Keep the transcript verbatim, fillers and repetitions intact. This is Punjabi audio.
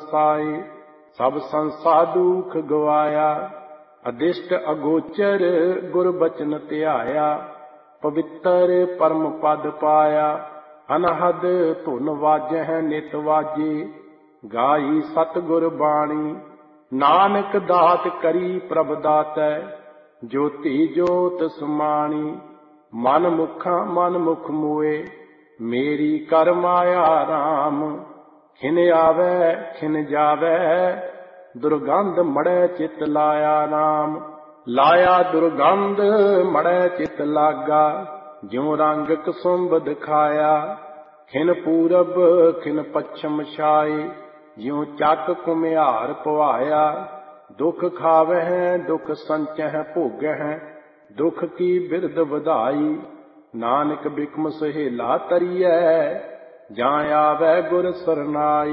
ਵਸਾਏ। ਸਭ ਸੰਸਾ ਦੁਖ ਗਵਾਇਆ, ਅਦਿਸ਼ਟ ਅਗੋਚਰ ਗੁਰ ਬਚਨ ਧਿਆਇਆ। ਪਵਿੱਤਰ ਪਰਮ ਪਦ ਪਾਇਆ, ਅਨਹਦ ਧੁਨ ਵਾਜਹਿ ਨਿਤ ਵਾਜੇ। ਗਾਈ ਸਤਿਗੁਰ ਬਾਣੀ, ਨਾਨਕ ਦਾਤ ਕਰੀ ਪ੍ਰਭ ਦਾਤੈ। ਜੋਤੀ ਜੋਤ ਸਮਾਣੀ, ਮਨ ਮੁਖਾਂ ਮਨ ਮੁਖ ਮੋਏ। ਮੇਰੀ ਕਰ ਮਾਇਆ ਰਾਮ, ਖਿਨ ਆਵੈ ਖਿਨ ਜਾਵੈ। ਦੁਰਗੰਧ ਮੜੈ ਚਿਤ ਲਾਇਆ ਰਾਮ, ਲਾਇਆ ਦੁਰਗੰਧ ਮੜੈ ਚਿਤ ਲਾਗਾ। ਜਿਉ ਰੰਗ ਕਸੁੰਭ ਦਿਖਾਇਆ, ਖਿਨ ਪੂਰਬ ਖਿਨ ਪੱਛਮ ਛਾਏ। ਜਿਉ ਚੱਕ ਘੁਮਿਆਰ ਪਵਾਇਆ, ਦੁਖ ਖਾਵਹਿ ਦੁਖ ਸੰਚਹਿ ਭੋਗਹਿ। ਦੁਖ ਕੀ ਬਿਰਧ ਵਧਾਈ, ਨਾਨਕ ਬਿਕਮ ਸਹੇਲਾ ਤਰੀਐ। ਜਾਂ ਆਵੈ ਗੁਰ ਸਰਨਾਈ।